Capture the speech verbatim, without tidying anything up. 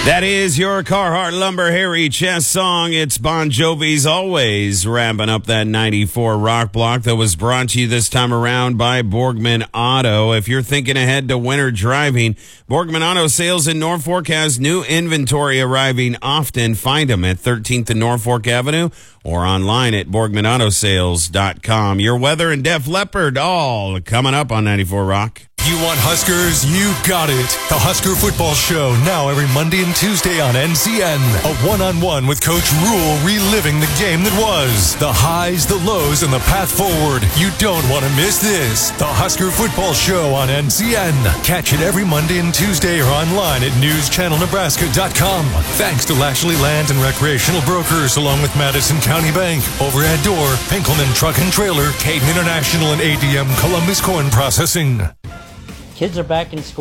That is your Carhartt Lumber Hairy Chest song. It's Bon Jovi's Always, ramping up that ninety-four rock block that was brought to you this time around by Borgman Auto. If you're thinking ahead to winter driving, Borgman Auto Sales in Norfolk has new inventory arriving often. Find them at thirteenth and Norfolk Avenue or online at borgman auto sales dot com. Your weather and Def Leppard all coming up on ninety-four Rock. You want Huskers? You got it. The Husker Football Show, now every Monday and Tuesday on N C N. A one-on-one with Coach Rule, reliving the game that was. The highs, the lows, and the path forward. You don't want to miss this. The Husker Football Show on N C N. Catch it every Monday and Tuesday or online at news channel nebraska dot com. Thanks to Lashley Land and Recreational Brokers, along with Madison County Bank, Overhead Door, Pinkelman Truck and Trailer, Caden International, and A D M Columbus Corn Processing. Kids are back in school.